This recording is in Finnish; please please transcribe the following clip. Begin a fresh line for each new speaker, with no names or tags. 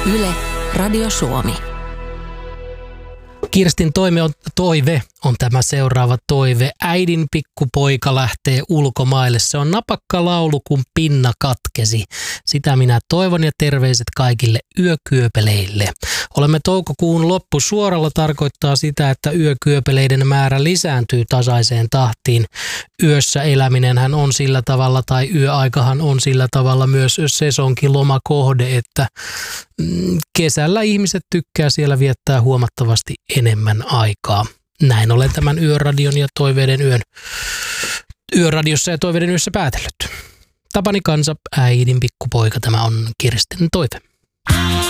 Yle, Radio Suomi.
Kirstin toive on tämä seuraava toive. Äidin pikkupoika lähtee ulkomaille. Se on napakka laulu, kun pinna katkesi. Sitä minä toivon ja terveiset kaikille yökyöpeleille. Olemme toukokuun loppusuoralla, tarkoittaa sitä, että yökyöpeleiden määrä lisääntyy tasaiseen tahtiin. Yössä eläminenhän on sillä tavalla, tai yöaikahan on sillä tavalla myös sesonkilomakohde, että kesällä ihmiset tykkää siellä viettää huomattavasti enemmän aikaa. Näin olen tämän Yöradion ja Yöradiossa ja Toiveiden yössä päätellyt. Tapani Kansa, äidin pikkupoika, tämä on Kirstin toive.